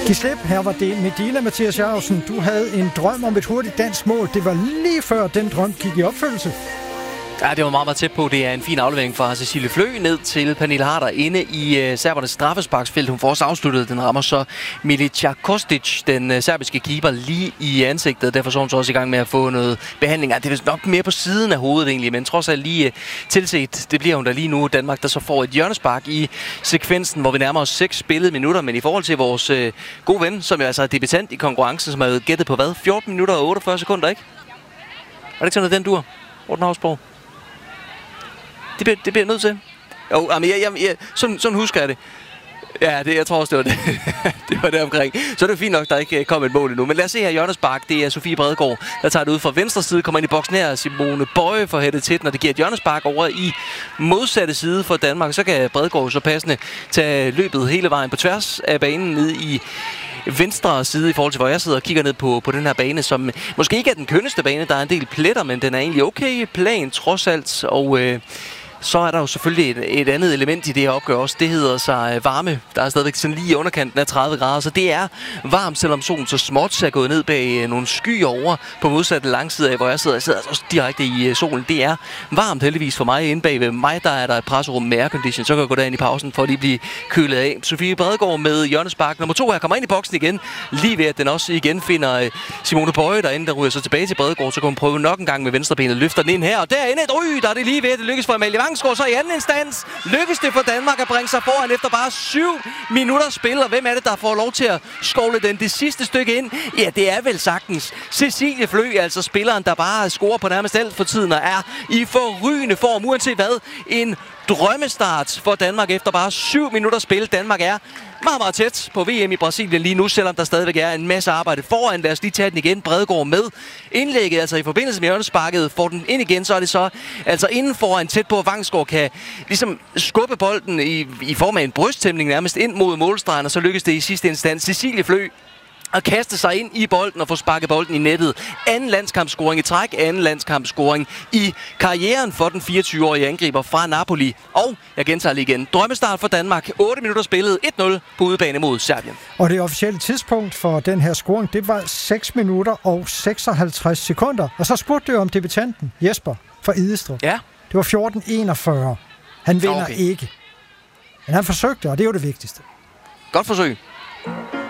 Giv slip, her var det Medina Mathias Jacobsen. Du havde en drøm om et hurtigt dansk mål. Det var lige før den drøm gik i opfyldelse. Ja, det var meget, meget tæt på. Det er en fin aflevering fra Cecilie Flø ned til Pernille Harder inde i serbernes straffesparksfelt. Hun får også afsluttet. Den rammer så Milica Kostic, den serbiske keeper, lige i ansigtet. Derfor så hun så også i gang med at få noget behandling. Det er vist nok mere på siden af hovedet egentlig, men trods alt lige tilset. Det bliver hun da lige nu. Danmark, der så får et hjørnespark i sekvensen, hvor vi nærmer os 6 spillede minutter. Men i forhold til vores gode ven, som jo altså er debutant i konkurrencen, som har gættet på hvad? 14 minutter og 48 sekunder, ikke? Var det ikke sådan noget, den dur? Morten Hausborg? Det bliver nødt til. Jo, sådan husker jeg det. Ja, jeg tror også, det var det. Det var det omkring. Så er det fint nok, der ikke kom et mål endnu. Men lad os se her, hjørnespark. Det er Sofie Bredegaard, der tager det ud fra venstre side, kommer ind i boksen her. Simone Bøje får hættet til, når det giver et hjørnespark over i modsatte side for Danmark. Så kan Bredegaard så passende tage løbet hele vejen på tværs af banen ned i venstre side i forhold til, hvor jeg sidder og kigger ned på den her bane, som måske ikke er den kønneste bane. Der er en del pletter, men den er egentlig okay plan trods alt. Og så er der jo selvfølgelig et andet element i det her opgør også. Det hedder sig varme. Der er stadigvæk sådan lige i underkanten af 30 grader, så det er varmt, selvom solen så småt er gået ned bag nogle skyer over på modsatte langside af, hvor jeg sidder. Jeg sidder også direkte i solen. Det er varmt heldigvis for mig. Inde bag ved mig, der er der et presserum med aircondition. Så kan jeg gå derind i pausen for at lige blive kølet af. Sofie Bredegaard med hjørnespark nummer 2 her kommer ind i boksen igen. Lige ved at den også igen finder Simone Bøje derinde, der ryger så tilbage til Bredegaard. Så kan hun prøve nok en gang med venstrebenet, løfter den ind her. Og derinde der er det lige ved at det lykkes for Amalie Vangsgaard. Så i anden instans lykkes det for Danmark at bringe sig foran efter bare 7 minutter spil. Og hvem er det, der får lov til at skovle det sidste stykke ind? Ja, det er vel sagtens Cecilie Flø, altså spilleren, der bare scorer på nærmest alt for tiden og er i forrygende form. Uanset hvad, en drømmestart for Danmark efter bare 7 minutter spil. Danmark er meget, meget tæt på VM i Brasilien lige nu, selvom der stadigvæk er en masse arbejde foran. Lad os lige tage den igen. Bredegaard med indlægget, altså i forbindelse med hjørnesparket, får den ind igen, så er det så altså inden foran tæt på, at Vangsgaard kan ligesom skubbe bolden i form af en brysttæmning nærmest ind mod målstregen, og så lykkes det i sidste instans Cecilie Flø at kaste sig ind i bolden og få sparket bolden i nettet. Anden landskampscoring i træk, anden landskampscoring i karrieren for den 24-årige angriber fra Napoli. Og jeg gentager lige igen. Drømmestart for Danmark. 8 minutter spillet. 1-0 på udebane mod Serbien. Og det officielle tidspunkt for den her scoring, det var 6 minutter og 56 sekunder. Og så spurgte du om debutanten Jesper fra Idestrup. Ja. Det var 14:41. Han vinder ikke. Men han forsøgte, og det er jo det vigtigste. Godt forsøg.